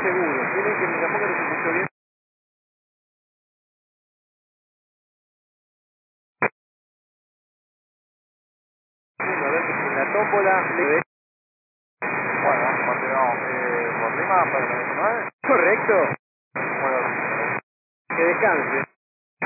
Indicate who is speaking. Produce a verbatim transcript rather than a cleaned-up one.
Speaker 1: seguro. Tienen que mirar porque no se escuchó bien. A ver, en la tómbola le...
Speaker 2: Bueno, continuamos. Eh, por Lima, para el noventa y nueve.
Speaker 1: Correcto.
Speaker 2: Bueno,
Speaker 1: Que descanse.